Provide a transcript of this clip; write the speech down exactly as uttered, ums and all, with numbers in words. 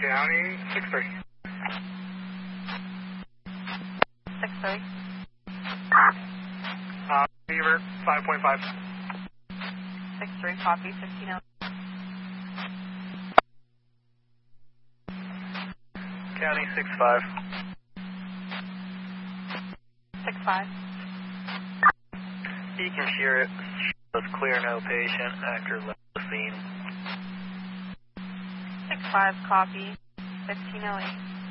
County, six three. six three. Uh, Beaver, five point five. six three, copy, fifteen oh. County, six five. six five. You can hear it. Shows clear, no patient. Actor left the scene. six five, copy, fifteen oh eight.